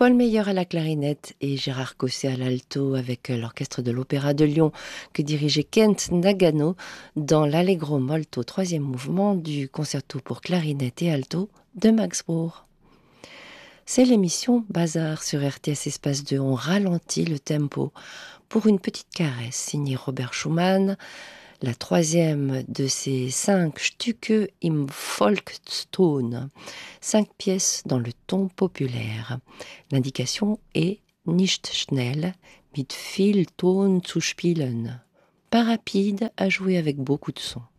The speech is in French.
Paul Meyer à la clarinette et Gérard Cosset à l'alto avec l'orchestre de l'Opéra de Lyon que dirigeait Kent Nagano dans l'Allegro molto troisième mouvement du concerto pour clarinette et alto de Max Bruch. C'est l'émission Bazar sur RTS Espace 2. On ralentit le tempo pour une petite caresse signée Robert Schumann, la troisième de ces 5 Stücke im Volkston, 5 pièces dans le ton populaire. L'indication est nicht schnell, mit viel Ton zu spielen, pas rapide à jouer avec beaucoup de son.